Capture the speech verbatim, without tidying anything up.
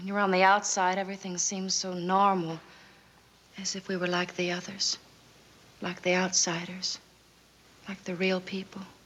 When you're on the outside, everything seems so normal. As if we were like the others. Like the outsiders. Like the real people.